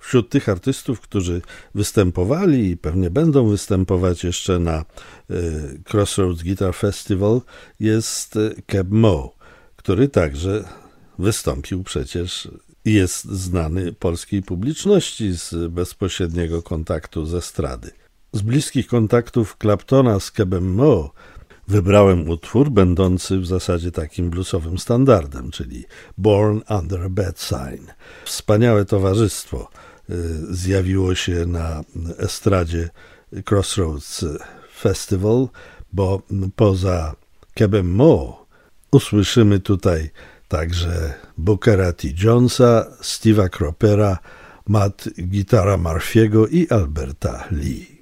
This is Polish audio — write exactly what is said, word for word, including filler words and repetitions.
Wśród tych artystów, którzy występowali i pewnie będą występować jeszcze na Crossroads Guitar Festival, jest Keb Mo, który także wystąpił przecież i jest znany polskiej publiczności z bezpośredniego kontaktu z estrady. Z bliskich kontaktów Claptona z Kebem Mo wybrałem utwór będący w zasadzie takim bluesowym standardem, czyli Born Under a Bad Sign. Wspaniałe towarzystwo zjawiło się na estradzie Crossroads Festival, bo poza Kebem Mo usłyszymy tutaj także Bookera T. Jonesa, Steve'a Cropera, Matt Guitara Murphy'ego i Alberta Lee.